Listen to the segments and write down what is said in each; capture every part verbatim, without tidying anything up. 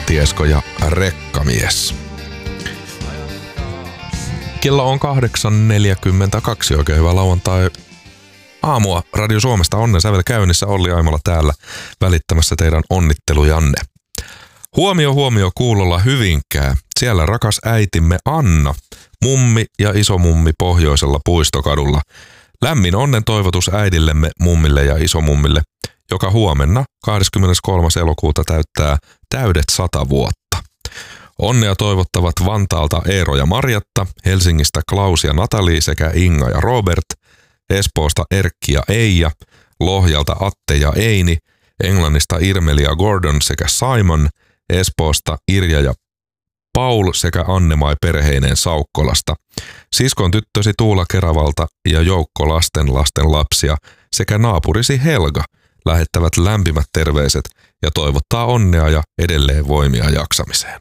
Tiesko ja Rekkamies. Kello on kahdeksan neljäkymmentäkaksi. Oikein hyvää lauantai aamua Radio Suomesta. Onnen sävel käynnissä. Olli Aimola täällä välittämässä teidän onnittelujanne. Huomio, huomio kuulolla Hyvinkää. Siellä rakas äitimme Anna, mummi ja isomummi pohjoisella Puistokadulla. Lämmin onnen toivotus äidillemme, mummille ja isomummille, joka huomenna kahdeskymmeneskolmas elokuuta täyttää täydet sata vuotta. Onnea toivottavat Vantaalta Eero ja Marjatta, Helsingistä Klaus ja Natali sekä Inga ja Robert, Espoosta Erkki ja Eija, Lohjalta Atte ja Eini, Englannista Irmeli ja Gordon sekä Simon, Espoosta Irja ja Paul sekä Anne-Mai perheineen Saukkolasta, siskon tyttösi Tuula Keravalta ja joukko lasten lasten lapsia sekä naapurisi Helga lähettävät lämpimät terveiset ja toivottaa onnea ja edelleen voimia jaksamiseen.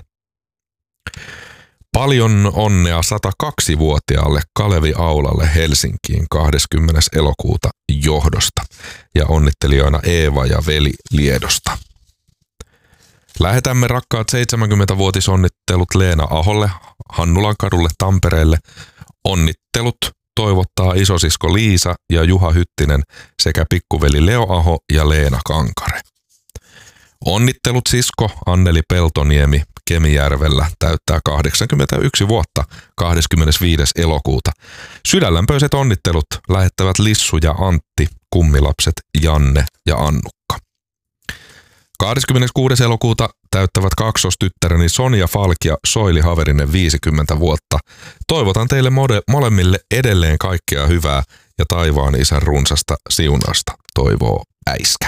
Paljon onnea sata kaksi-vuotiaalle Kalevi Aulalle Helsinkiin kahdeskymmenes elokuuta johdosta ja onnittelijoina Eeva ja Veli Liedosta. Lähetämme rakkaat seitsemänkymmentävuotisonnittelut Leena Aholle Hannulan kadulle Tampereelle. Onnittelut toivottaa isosisko Liisa ja Juha Hyttinen sekä pikkuveli Leo Aho ja Leena Kankare. Onnittelut sisko Anneli Peltoniemi Kemijärvellä täyttää kahdeksankymmentäyksi vuotta kahdeskymmenesviides elokuuta. Sydänlämpöiset onnittelut lähettävät Lissu ja Antti, kummilapset Janne ja Annukka. kahdeskymmeneskuudes elokuuta täyttävät kaksostyttäreni Sonja Falk ja Soili Haverinen viisikymmentä vuotta. Toivotan teille mode- molemmille edelleen kaikkea hyvää ja taivaan isän runsasta siunasta, toivoo äiskä.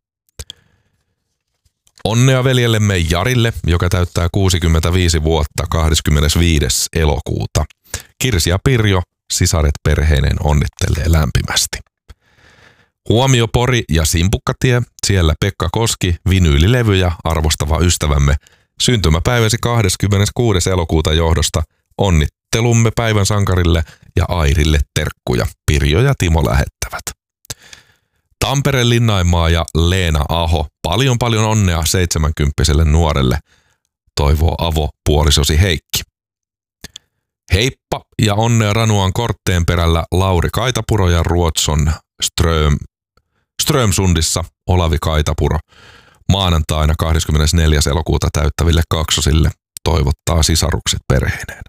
Onnea veljellemme Jarille, joka täyttää kuusikymmentäviisi vuotta kahdeskymmenesviides elokuuta. Kirsi ja Pirjo, sisaret perheinen onnittelee lämpimästi. Huomio Pori ja Simpukkatie, siellä Pekka Koski, vinyylilevyjä arvostava ystävämme. Syntymäpäiväsi kahdeskymmeneskuudes elokuuta johdosta. Onnittelumme päivän sankarille ja Airille terkkuja. Pirjo ja Timo lähettävät. Tampere Linnaimaa ja Leena Aho, paljon paljon onnea seitsemänkymppiselle nuorelle, toivoo avopuolisosi Heikki. Heippa ja onnea Ranuan Kortteen perällä Lauri Kaitapuro ja Ruotson Ström, Strömsundissa Olavi Kaitapuro. Maanantaina kahdeskymmenesneljäs elokuuta täyttäville kaksosille toivottaa sisarukset perheineen.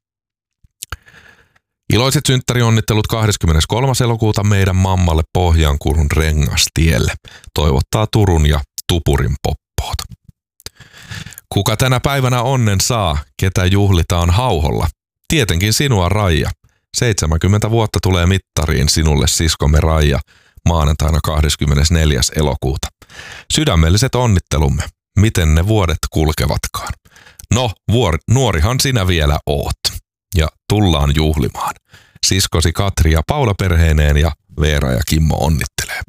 Iloiset synttärionnittelut kahdeskymmeneskolmas elokuuta meidän mammalle Pohjankurun Rengastielle. Toivottaa Turun ja Tupurin poppoot. Kuka tänä päivänä onnen saa, ketä juhlitaan hauholla? Tietenkin sinua, Raija. seitsemänkymmentä vuotta tulee mittariin sinulle, siskomme Raija, maanantaina kahdeskymmenesneljäs elokuuta. Sydämelliset onnittelumme, miten ne vuodet kulkevatkaan. No, vuor, nuorihan sinä vielä oot. Ja tullaan juhlimaan. Siskosi Katri ja Paula perheineen ja Veera ja Kimmo onnittelee.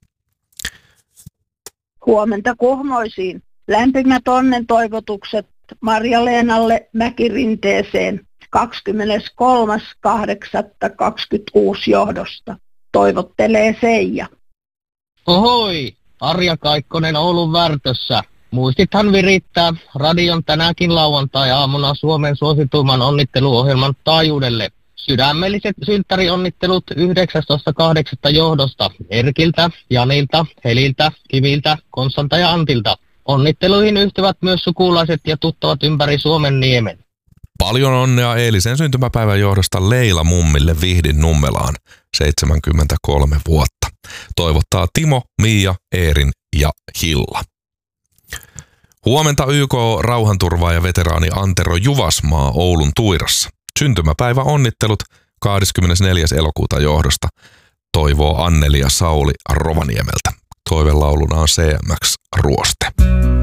Huomenta Kuhmoisiin. Lämpimät onnen toivotukset Marja-Leenalle Mäkirinteeseen kahdeskymmeneskolmas kahdeksatta kaksikymmentäkuusi johdosta. Toivottelee Seija. Ohoi, Arja Kaikkonen Oulun Värtössä. Muistithan virittää radion tänäkin lauantai-aamuna Suomen suosituimman onnitteluohjelman taajuudelle. Sydämelliset synttärionnittelut yhdeksästoista kahdeksatta johdosta Erkiltä, Janilta, Heliltä, Kiviltä, Konstanta ja Antilta. Onnitteluihin yhtyvät myös sukulaiset ja tuttavat ympäri Suomen niemen. Paljon onnea eilisen syntymäpäivän johdosta Leila mummille Vihdin Nummelaan, seitsemänkymmentäkolme vuotta. Toivottaa Timo, Miia, Eerin ja Hilla. Huomenta Y K-rauhanturvaaja veteraani Antero Juvasmaa Oulun Tuirassa. Syntymäpäivä onnittelut kahdeskymmenesneljäs elokuuta johdosta, toivoo Anneli ja Sauli Rovaniemeltä. Toivelauluna on C M X Ruoste.